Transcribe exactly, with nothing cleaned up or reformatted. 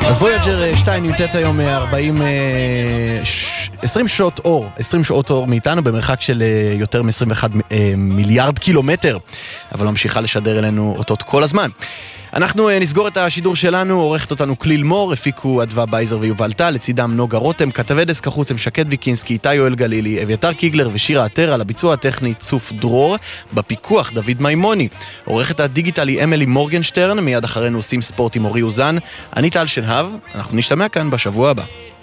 אז וויג'ר שתיים נמצאת היום ארבעים, עשרים שעות אור, עשרים שעות אור מאיתנו במרחק של יותר מ-עשרים ואחד מיליארד קילומטר, אבל ממשיכה לשדר אלינו אותות כל הזמן. אנחנו נסגור את השידור שלנו, עורכת אותנו כליל מור, הפיקו אדווה בייזר ויובל טל, לצידם נוגה רותם, כתבי דסק החוץ הם שקד ויקינסקי, איתי יואל גלילי, אביתר קיגלר ושירה עטר, על הביצוע הטכני צוף דרור, בפיקוח דוד מימוני, עורכת הדיגיטלי אמילי מורגנשטרן, מיד אחרינו עושים ספורט עם אורי אוזן, אני טל שנהב, אנחנו נשתמע כאן בשבוע הבא.